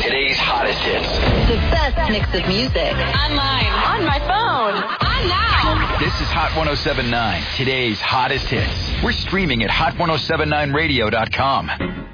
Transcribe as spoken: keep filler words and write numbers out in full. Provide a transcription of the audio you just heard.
Today's hottest hits. The best mix of music. Online. On my phone. On now. This is Hot one oh seven point nine. Today's hottest hits. We're streaming at hot ten seventy-nine radio dot com.